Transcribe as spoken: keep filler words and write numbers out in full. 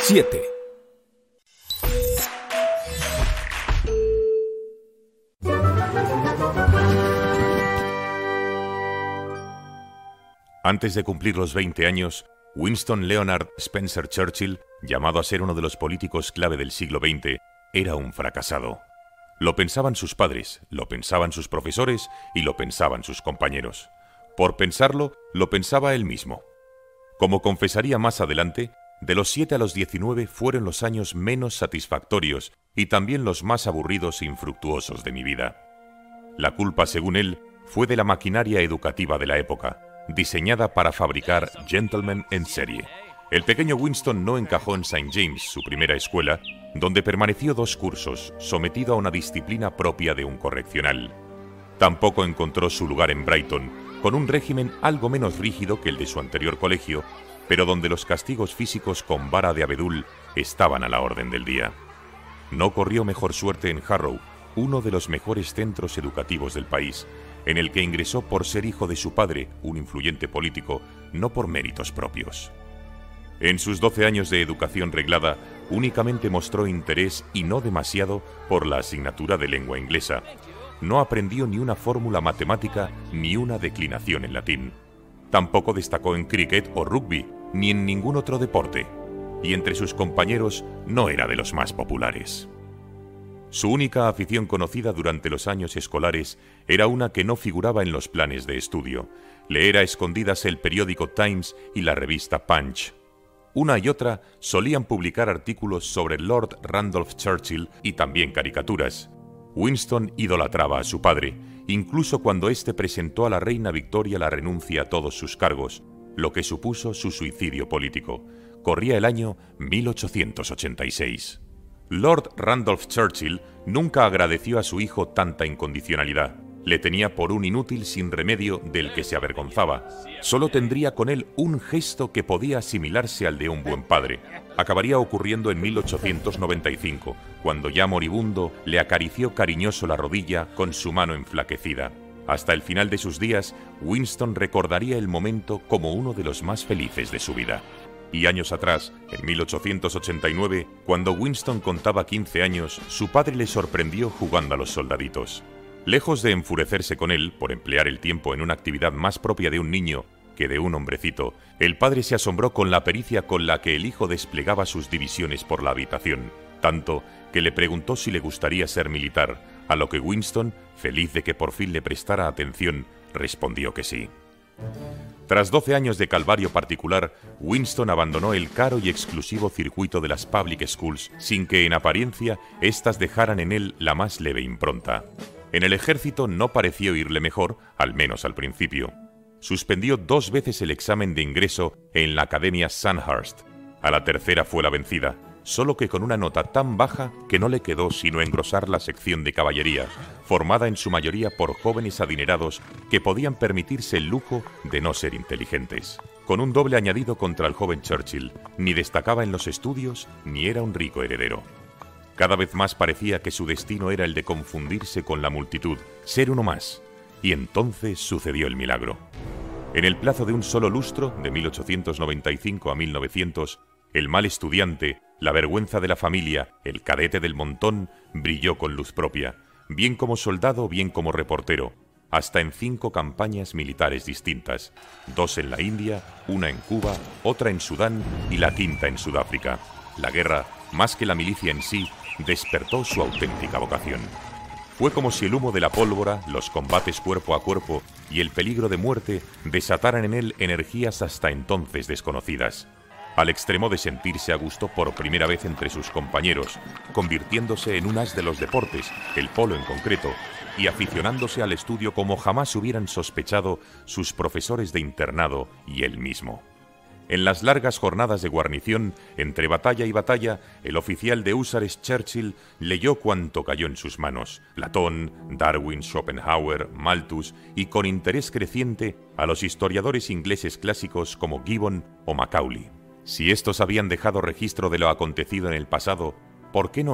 siete. Antes de cumplir los veinte años, Winston Leonard Spencer Churchill, llamado a ser uno de los políticos clave del siglo veinte, era un fracasado. Lo pensaban sus padres, lo pensaban sus profesores y lo pensaban sus compañeros. Por pensarlo, lo pensaba él mismo. Como confesaría más adelante, de los siete a los diecinueve fueron los años menos satisfactorios y también los más aburridos e infructuosos de mi vida. La culpa, según él, fue de la maquinaria educativa de la época, diseñada para fabricar gentlemen en serie. El pequeño Winston no encajó en Saint James, su primera escuela, donde permaneció dos cursos, sometido a una disciplina propia de un correccional. Tampoco encontró su lugar en Brighton, con un régimen algo menos rígido que el de su anterior colegio, pero donde los castigos físicos con vara de abedul estaban a la orden del día. No corrió mejor suerte en Harrow, uno de los mejores centros educativos del país, en el que ingresó por ser hijo de su padre, un influyente político, no por méritos propios. En sus doce años de educación reglada, únicamente mostró interés, y no demasiado, por la asignatura de lengua inglesa. No aprendió ni una fórmula matemática ni una declinación en latín. Tampoco destacó en cricket o rugby, ni en ningún otro deporte. Y entre sus compañeros no era de los más populares. Su única afición conocida durante los años escolares era una que no figuraba en los planes de estudio: leer a escondidas el periódico Times y la revista Punch. Una y otra solían publicar artículos sobre Lord Randolph Churchill y también caricaturas. Winston idolatraba a su padre, incluso cuando éste presentó a la reina Victoria la renuncia a todos sus cargos, lo que supuso su suicidio político. Corría el año mil ochocientos ochenta y seis. Lord Randolph Churchill nunca agradeció a su hijo tanta incondicionalidad. Le tenía por un inútil sin remedio del que se avergonzaba. Solo tendría con él un gesto que podía asimilarse al de un buen padre. Acabaría ocurriendo en mil ochocientos noventa y cinco, cuando ya moribundo le acarició cariñoso la rodilla con su mano enflaquecida. Hasta el final de sus días, Winston recordaría el momento como uno de los más felices de su vida. Y años atrás, en mil ochocientos ochenta y nueve, cuando Winston contaba quince años, su padre le sorprendió jugando a los soldaditos. Lejos de enfurecerse con él por emplear el tiempo en una actividad más propia de un niño que de un hombrecito, el padre se asombró con la pericia con la que el hijo desplegaba sus divisiones por la habitación, tanto que le preguntó si le gustaría ser militar, a lo que Winston, feliz de que por fin le prestara atención, respondió que sí. Tras doce años de calvario particular, Winston abandonó el caro y exclusivo circuito de las public schools, sin que en apariencia éstas dejaran en él la más leve impronta. En el ejército no pareció irle mejor, al menos al principio. Suspendió dos veces el examen de ingreso en la Academia Sandhurst. A la tercera fue la vencida, solo que con una nota tan baja que no le quedó sino engrosar la sección de caballería, formada en su mayoría por jóvenes adinerados que podían permitirse el lujo de no ser inteligentes. Con un doble añadido contra el joven Churchill: ni destacaba en los estudios ni era un rico heredero. Cada vez más parecía que su destino era el de confundirse con la multitud, ser uno más. Y entonces sucedió el milagro. En el plazo de un solo lustro, de mil ochocientos noventa y cinco a mil novecientos, el mal estudiante, la vergüenza de la familia, el cadete del montón, brilló con luz propia, bien como soldado, bien como reportero, hasta en cinco campañas militares distintas, dos en la India, una en Cuba, otra en Sudán y la quinta en Sudáfrica. La guerra, más que la milicia en sí, despertó su auténtica vocación. Fue como si el humo de la pólvora, los combates cuerpo a cuerpo y el peligro de muerte desataran en él energías hasta entonces desconocidas, al extremo de sentirse a gusto por primera vez entre sus compañeros, convirtiéndose en un as de los deportes, el polo en concreto, y aficionándose al estudio como jamás hubieran sospechado sus profesores de internado y él mismo. En las largas jornadas de guarnición, entre batalla y batalla, el oficial de húsares Churchill leyó cuanto cayó en sus manos: Platón, Darwin, Schopenhauer, Malthus, y con interés creciente a los historiadores ingleses clásicos como Gibbon o Macaulay. Si estos habían dejado registro de lo acontecido en el pasado, ¿por qué no